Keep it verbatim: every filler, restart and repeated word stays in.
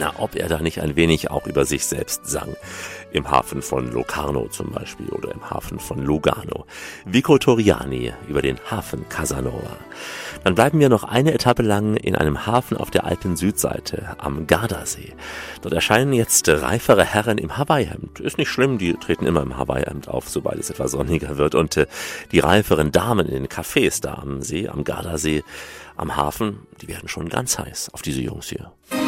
Na, ob er da nicht ein wenig auch über sich selbst sang. Im Hafen von Locarno zum Beispiel oder im Hafen von Lugano. Vico Torriani über den Hafen Casanova. Dann bleiben wir noch eine Etappe lang in einem Hafen auf der Alpen-Südseite am Gardasee. Dort erscheinen jetzt reifere Herren im Hawaii-Hemd. Ist nicht schlimm, die treten immer im Hawaii-Hemd auf, sobald es etwas sonniger wird. Und äh, die reiferen Damen in den Cafés da am See, am Gardasee, am Hafen, die werden schon ganz heiß auf diese Jungs hier.